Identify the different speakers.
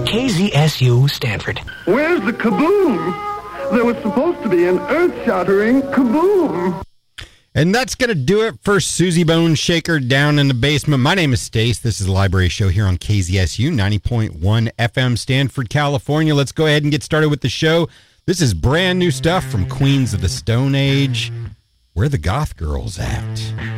Speaker 1: KZSU Stanford.
Speaker 2: Where's the kaboom? There was supposed to be an earth-shattering kaboom.
Speaker 3: And that's going to do it for Susie Bone Shaker down in the basement. My name is Stace. This is the Library Show here on KZSU 90.1 FM, Stanford, California. Let's go ahead and get started with the show. This is brand new stuff from Queens of the Stone Age. Where the Goth Girls at?